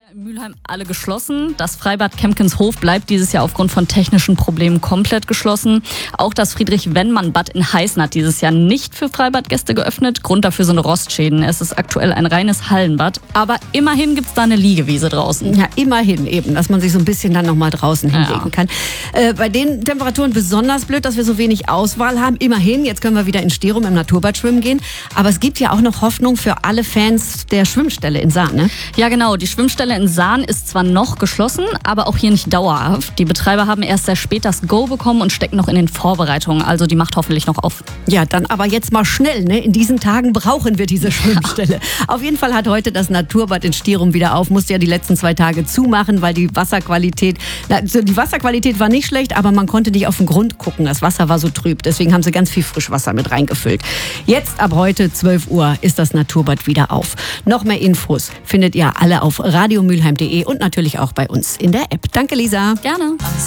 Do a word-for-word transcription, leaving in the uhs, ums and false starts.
In Mülheim alle geschlossen. Das Freibad Kempkenshof bleibt dieses Jahr aufgrund von technischen Problemen komplett geschlossen. Auch das Friedrich-Wennmann-Bad in Heißen hat dieses Jahr nicht für Freibadgäste geöffnet. Grund dafür sind Rostschäden. Es ist aktuell ein reines Hallenbad. Aber immerhin gibt's da eine Liegewiese draußen. Ja, immerhin eben, dass man sich so ein bisschen dann nochmal draußen hinlegen Ja. kann. Äh, bei den Temperaturen besonders blöd, dass wir so wenig Auswahl haben. Immerhin, jetzt können wir wieder in Sterum im Naturbad schwimmen gehen. Aber es gibt ja auch noch Hoffnung für alle Fans der Schwimmstelle in Sahn, ne? Ja, genau. Die Schwimmstelle in Sahn ist zwar noch geschlossen, aber auch hier nicht dauerhaft. Die Betreiber haben erst sehr spät das Go bekommen und stecken noch in den Vorbereitungen. Also die macht hoffentlich noch auf. Ja, dann aber jetzt mal schnell, ne? In diesen Tagen brauchen wir diese Schwimmstelle. Auf jeden Fall hat heute das Naturbad in Sterum wieder auf. Musste ja die letzten zwei Tage zumachen, weil die Wasserqualität, also die Wasserqualität war nicht schlecht, aber man konnte nicht auf den Grund gucken. Das Wasser war so trüb. Deswegen haben sie ganz viel Frischwasser mit reingefüllt. Jetzt ab heute zwölf Uhr ist das Naturbad wieder auf. Noch mehr Infos findet ihr alle auf radiomülheim punkt de und natürlich auch bei uns in der App. Danke, Lisa. Gerne.